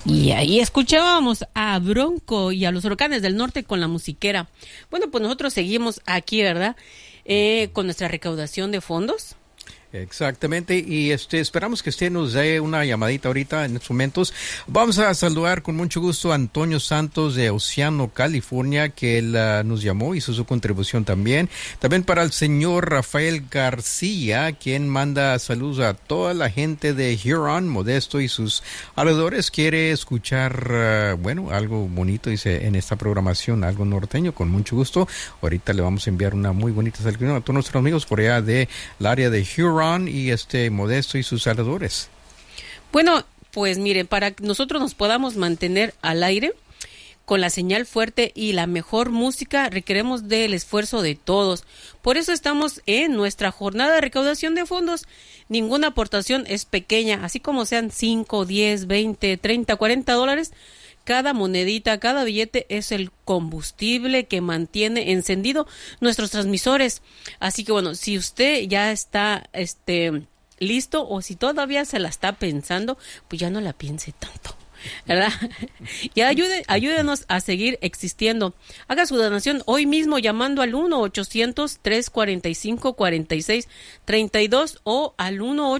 Y ahí escuchábamos a Bronco y a los Huracanes del Norte con la musiquera. Bueno, pues nosotros seguimos aquí, ¿verdad? Con nuestra recaudación de fondos. Exactamente, y esperamos que usted nos dé una llamadita ahorita en estos momentos. Vamos a saludar con mucho gusto a Antonio Santos de Oceano, California, que él nos llamó, hizo su contribución también. También para el señor Rafael García, quien manda saludos a toda la gente de Huron, Modesto y sus alrededores. Quiere escuchar, algo bonito, dice, en esta programación, algo norteño, con mucho gusto. Ahorita le vamos a enviar una muy bonita salud a todos nuestros amigos por allá del área de Huron y Modesto y sus alrededores. Bueno, pues miren, para que nosotros nos podamos mantener al aire con la señal fuerte y la mejor música, requeremos del esfuerzo de todos. Por eso estamos en nuestra jornada de recaudación de fondos. Ninguna aportación es pequeña, así como sean 5, 10, 20, 30, 40 dólares. Cada monedita, cada billete es el combustible que mantiene encendido nuestros transmisores. Así que bueno, si usted ya está listo o si todavía se la está pensando, pues ya no la piense tanto, ¿verdad? Y ayúdenos a seguir existiendo. Haga su donación hoy mismo llamando al 1-800-345-4632 o al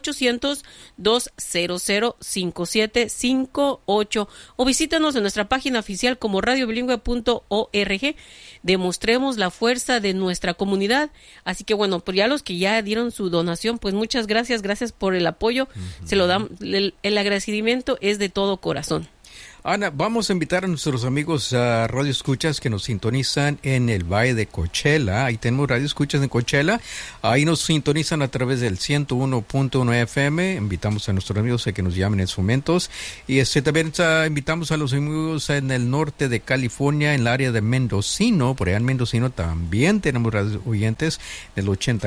1-800-200-5758 o visítenos en nuestra página oficial como radiobilingüe.org. Demostremos la fuerza de nuestra comunidad. Así que bueno, pues ya los que ya dieron su donación, pues muchas gracias por el apoyo. Se lo dan, el agradecimiento es de todo corazón. Ana, vamos a invitar a nuestros amigos a Radio Escuchas que nos sintonizan en el Valle de Coachella. Ahí tenemos Radio Escuchas en Coachella. Ahí nos sintonizan a través del 101.1 FM. Invitamos a nuestros amigos a que nos llamen en sus momentos. Y también invitamos a los amigos en el norte de California, en el área de Mendocino. Por allá en Mendocino también tenemos radio oyentes del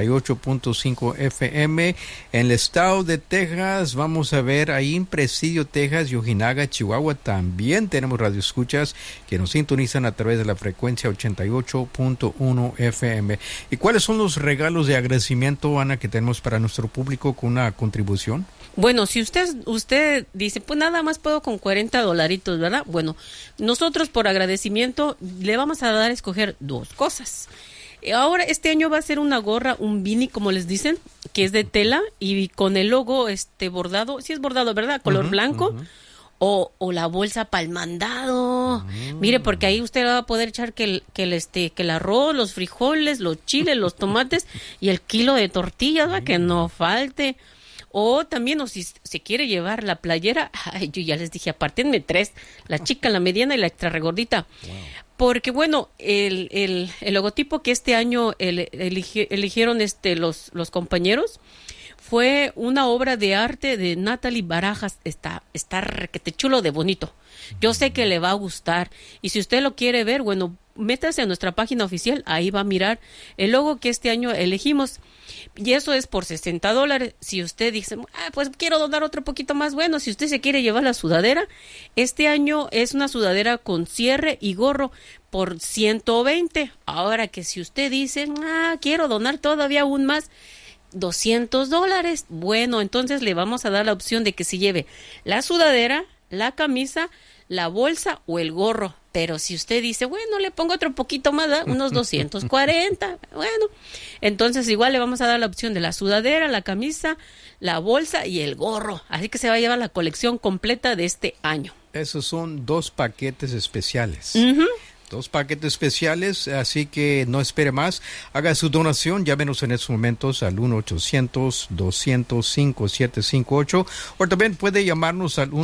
88.5 FM. En el estado de Texas, vamos a ver ahí en Presidio, Texas y Ojinaga, Chihuahua también tenemos radioescuchas que nos sintonizan a través de la frecuencia 88.1 FM. ¿Y cuáles son los regalos de agradecimiento, Ana, que tenemos para nuestro público con una contribución? Bueno, si usted dice, pues nada más puedo con 40 dolaritos, ¿verdad? Bueno, nosotros por agradecimiento le vamos a dar a escoger dos cosas. Ahora, este año va a ser una gorra, un beanie, como les dicen, que es de tela y con el logo bordado, sí es bordado, ¿verdad? Color blanco. O la bolsa para el mandado. Mire, porque ahí usted va a poder echar que el arroz, los frijoles, los chiles, los tomates y el kilo de tortillas, ¿va? Que no falte. O también, o si se quiere llevar la playera, ay, yo ya les dije, apártenme 3, la chica, la mediana y la extra regordita. Wow. Porque bueno, el logotipo que este año eligieron los compañeros fue una obra de arte de Natalie Barajas. Está requete chulo de bonito. Yo sé que le va a gustar. Y si usted lo quiere ver, bueno, métase a nuestra página oficial. Ahí va a mirar el logo que este año elegimos. Y eso es por $60. Si usted dice, pues quiero donar otro poquito más, bueno, si usted se quiere llevar la sudadera, este año es una sudadera con cierre y gorro por $120. Ahora que si usted dice, quiero donar todavía aún más, $200. Bueno, entonces le vamos a dar la opción de que se lleve la sudadera, la camisa, la bolsa o el gorro. Pero si usted dice, bueno, le pongo otro poquito más, ¿eh? Unos 240, bueno, entonces igual le vamos a dar la opción de la sudadera, la camisa, la bolsa y el gorro. Así que se va a llevar la colección completa de este año. Esos son 2 paquetes especiales. 2 paquetes especiales, así que no espere más. Haga su donación, llámenos en estos momentos al 1-800-200-5758 o también puede llamarnos al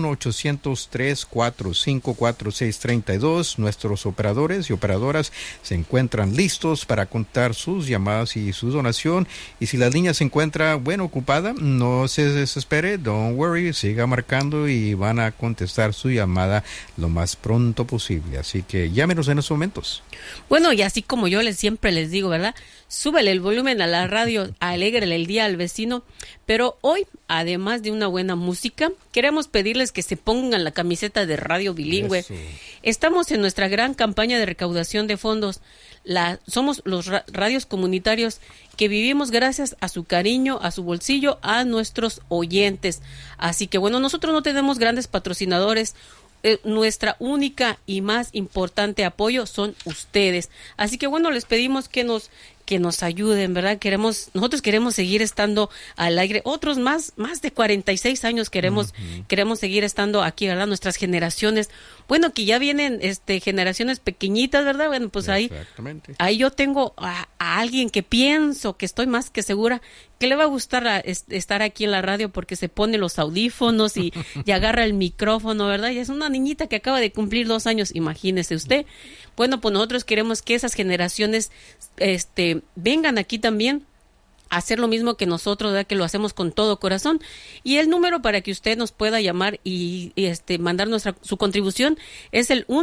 1-800-345-4632. Nuestros operadores y operadoras se encuentran listos para contar sus llamadas y su donación. Y si la línea se encuentra, ocupada, no se desespere, don't worry, siga marcando y van a contestar su llamada lo más pronto posible. Así que llámenos en esos momentos. Bueno, y así como yo siempre les digo, ¿verdad? Súbele el volumen a la radio, alégrele el día al vecino. Pero hoy, además de una buena música, queremos pedirles que se pongan la camiseta de Radio Bilingüe. Eso. Estamos en nuestra gran campaña de recaudación de fondos. Somos los radios comunitarios que vivimos gracias a su cariño, a su bolsillo, a nuestros oyentes. Así que bueno, nosotros no tenemos grandes patrocinadores. nuestra única y más importante apoyo son ustedes. Así que bueno, les pedimos que nos ayuden, ¿verdad? Nosotros queremos seguir estando al aire. Otros más de 46 años queremos seguir estando aquí, ¿verdad? Nuestras generaciones, bueno, que ya vienen generaciones pequeñitas, ¿verdad? Bueno, pues ahí yo tengo a alguien que pienso, que estoy más que segura que le va a gustar estar aquí en la radio, porque se pone los audífonos y agarra el micrófono, ¿verdad? Y es una niñita que acaba de cumplir 2 años, imagínese usted. Bueno, pues nosotros queremos que esas generaciones vengan aquí también a hacer lo mismo que nosotros, ¿verdad? Que lo hacemos con todo corazón. Y el número para que usted nos pueda llamar y mandar su contribución es el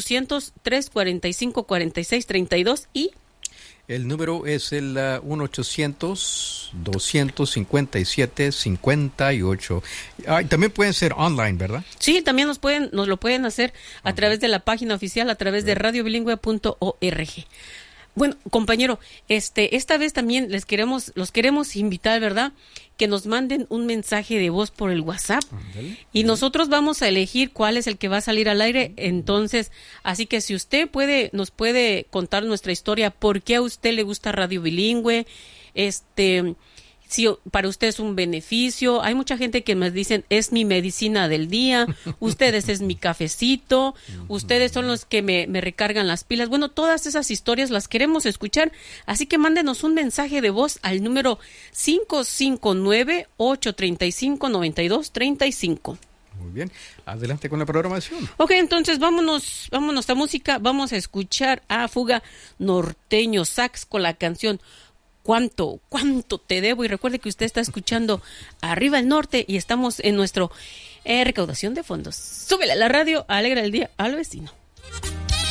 1-800-345-4632 y... El número es el 1-800-257-58. También pueden ser online, ¿verdad? Sí, también nos lo pueden hacer a través de la página oficial, a través de radiobilingüe.org. Bueno, compañero, esta vez también los queremos invitar, ¿verdad? Que nos manden un mensaje de voz por el WhatsApp. Y nosotros vamos a elegir cuál es el que va a salir al aire. Entonces, así que si usted nos puede contar nuestra historia, por qué a usted le gusta Radio Bilingüe, si para usted es un beneficio. Hay mucha gente que me dicen, es mi medicina del día, ustedes es mi cafecito, ustedes son los que me recargan las pilas. Bueno, todas esas historias las queremos escuchar, así que mándenos un mensaje de voz al número 559-835-9235. Muy bien, adelante con la programación. Ok, entonces vámonos a música. Vamos a escuchar a Fuga Norteño Sax con la canción ¿Cuánto te debo? Y recuerde que usted está escuchando Arriba el Norte y estamos en nuestro recaudación de fondos. Súbele a la radio, alegra el día al vecino.